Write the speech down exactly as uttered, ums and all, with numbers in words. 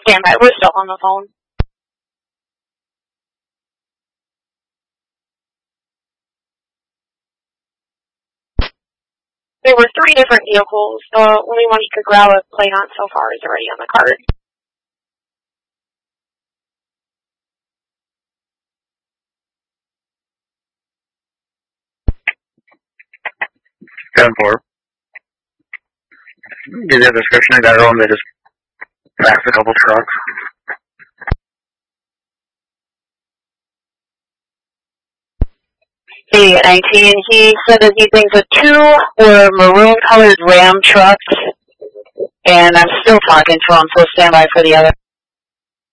Stand by. We're still on the phone. There were three different vehicles. The only one he could grab a plate on so far is already on the card. ten four. Give you a description of that room. They just passed a couple trucks. eighty-eight nineteen, he said that he thinks that two were maroon-colored Ram trucks, and I'm still talking to him, so stand by for the other.